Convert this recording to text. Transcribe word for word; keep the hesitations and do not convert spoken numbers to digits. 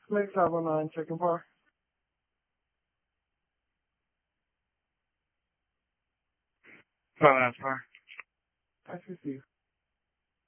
Lake five oh nine, checking par. Five and a half par. I see you.